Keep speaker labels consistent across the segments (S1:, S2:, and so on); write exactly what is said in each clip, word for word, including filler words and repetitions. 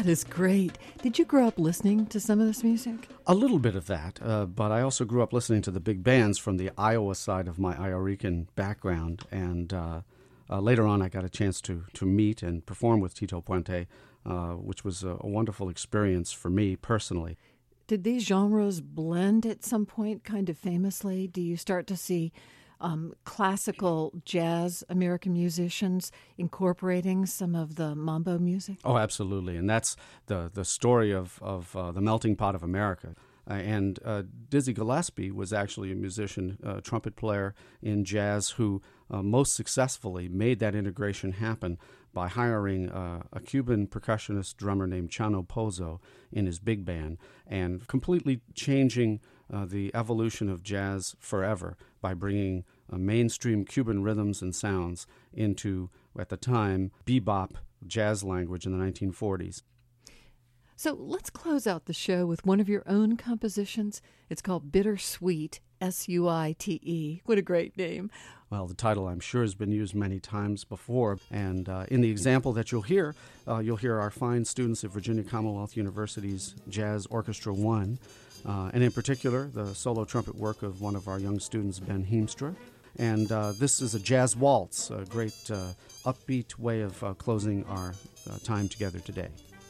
S1: That is great. Did you grow up listening to some of this music?
S2: A little bit of that, uh, but I also grew up listening to the big bands from the Iowa side of my Iorican background, and uh, uh, later on I got a chance to, to meet and perform with Tito Puente, uh, which was a, a wonderful experience for me personally.
S1: Did these genres blend at some point kind of famously? Do you start to see um, classical jazz American musicians incorporating some of the mambo music?
S2: Oh, absolutely. And that's the, the story of, of uh, the melting pot of America. Uh, and uh, Dizzy Gillespie was actually a musician, uh, trumpet player in jazz who uh, most successfully made that integration happen by hiring uh, a Cuban percussionist drummer named Chano Pozo in his big band and completely changing uh, the evolution of jazz forever by bringing uh, mainstream Cuban rhythms and sounds into, at the time, bebop jazz language in the nineteen forties.
S1: So let's close out the show with one of your own compositions. It's called Bittersweet, S U I T E. What a great name.
S2: Well, the title, I'm sure, has been used many times before. And uh, in the example that you'll hear, uh, you'll hear our fine students at Virginia Commonwealth University's Jazz Orchestra One, uh, and in particular, the solo trumpet work of one of our young students, Ben Heemstra. And uh, this is a jazz waltz, a great uh, upbeat way of uh, closing our uh, time together today.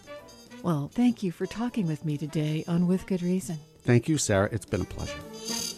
S1: Well, thank you for talking with me today on With Good Reason.
S2: Thank you, Sarah. It's been a pleasure.